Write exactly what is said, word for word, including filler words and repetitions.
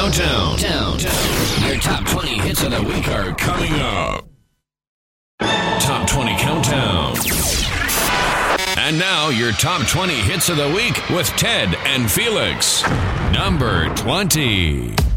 Countdown. Down, down. Your top twenty hits of the week are coming up. Top twenty Countdown. And now, your top twenty hits of the week with Ted and Felix. Number twenty.